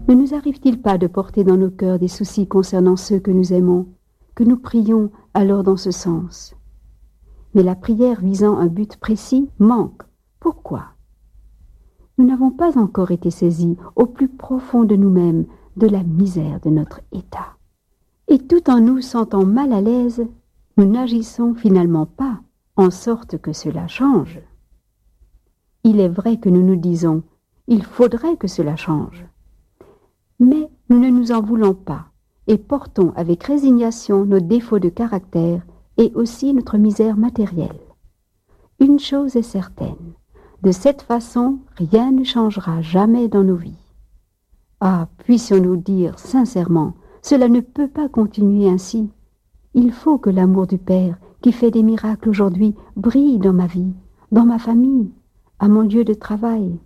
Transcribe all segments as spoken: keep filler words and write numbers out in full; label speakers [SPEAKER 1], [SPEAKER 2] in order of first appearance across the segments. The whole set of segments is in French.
[SPEAKER 1] Ne nous arrive-t-il pas de porter dans nos cœurs des soucis concernant ceux que nous aimons, que nous prions alors dans ce sens? Mais la prière visant un but précis manque. Pourquoi? Nous n'avons pas encore été saisis au plus profond de nous-mêmes de la misère de notre état. Et tout en nous sentant mal à l'aise, nous n'agissons finalement pas en sorte que cela change. Il est vrai que nous nous disons « il faudrait que cela change ». Mais nous ne nous en voulons pas et portons avec résignation nos défauts de caractère et aussi notre misère matérielle. Une chose est certaine, de cette façon, rien ne changera jamais dans nos vies. Ah, puissions-nous dire sincèrement, cela ne peut pas continuer ainsi. Il faut que l'amour du Père, qui fait des miracles aujourd'hui, brille dans ma vie, dans ma famille, à mon lieu de travail.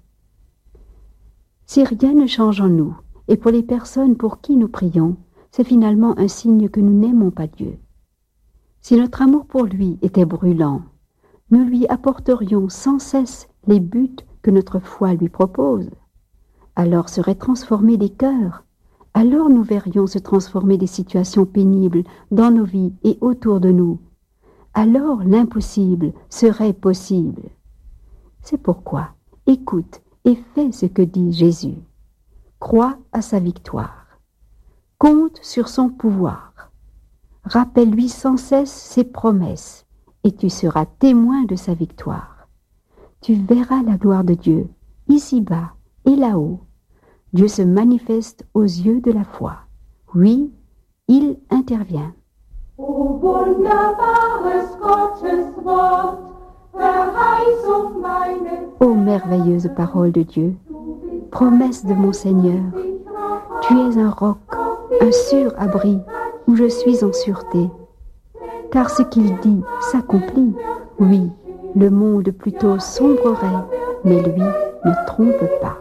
[SPEAKER 1] Si rien ne change en nous, et pour les personnes pour qui nous prions, c'est finalement un signe que nous n'aimons pas Dieu. Si notre amour pour lui était brûlant, nous lui apporterions sans cesse les buts que notre foi lui propose. Alors seraient transformés des cœurs, alors nous verrions se transformer des situations pénibles dans nos vies et autour de nous. Alors l'impossible serait possible. C'est pourquoi, écoute et fais ce que dit Jésus. Crois à sa victoire. Compte sur son pouvoir. Rappelle-lui sans cesse ses promesses et tu seras témoin de sa victoire. Tu verras la gloire de Dieu, ici-bas et là-haut. Dieu se manifeste aux yeux de la foi. Oui, il intervient.
[SPEAKER 2] O wunderbares Gottes Wort, Verheißung meines
[SPEAKER 1] Ô merveilleuse parole de Dieu, promesse de mon Seigneur, tu es un roc, un sûr abri où je suis en sûreté. Car ce qu'il dit s'accomplit. Oui, le monde plutôt sombrerait, mais lui ne trompe pas.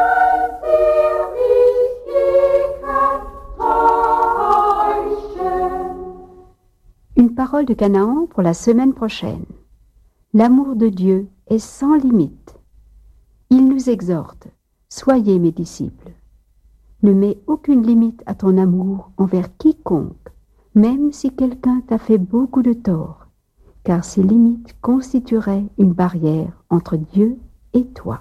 [SPEAKER 1] Une parole de Canaan pour la semaine prochaine. L'amour de Dieu est sans limite. Il nous exhorte, soyez mes disciples. Ne mets aucune limite à ton amour envers quiconque, même si quelqu'un t'a fait beaucoup de tort, car ces limites constitueraient une barrière entre Dieu et toi.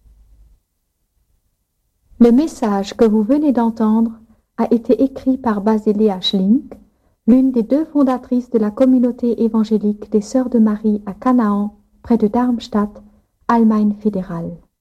[SPEAKER 3] Le message que vous venez d'entendre a été écrit par Basilia Schlink, l'une des deux fondatrices de la communauté évangélique des Sœurs de Marie à Canaan, près de Darmstadt, Allemagne fédérale.